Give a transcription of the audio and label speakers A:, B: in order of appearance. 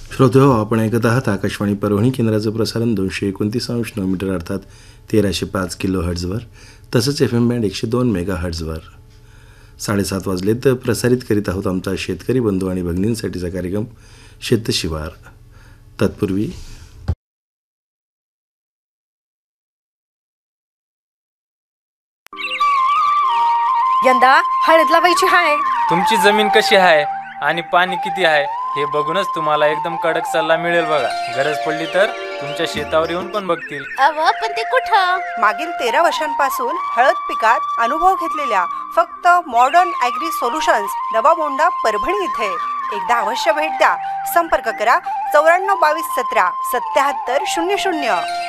A: श्रोतेहो, आपण ऐकत आहात आकाशवाणी परभणी केंद्राचं प्रसारण 229 मीटर अर्थात 1305 किलो हर्ट्झवर, तसंच FM बँड 102 मेगा हर्ट्झवर. 7:30 वाजले तर प्रसारित करीत आहोत आमचा शेतकरी बंधू आणि भगिनींसाठीचा कार्यक्रम शेतशिवार. तत्पूर्वी
B: यंदा हळद लावायची हाय.
C: तुमची जमीन कशी आहे आणि पाणी किती आहे हे बघूनच तुम्हाला एकदम कडक सल्ला मिळेल बघा. गरज पडली तर तुमच्या शेतावर येऊन पण बघतील.
B: पण ते कुठं?
D: मागील 13 वर्षांपासून हळद पिकात अनुभव घेतलेल्या फक्त मॉडर्न ॲग्री सोल्युशन्स नवामोंडा परभणी इथे एकदा अवश्य भेट द्या. संपर्क करा 94 22 17 77 00.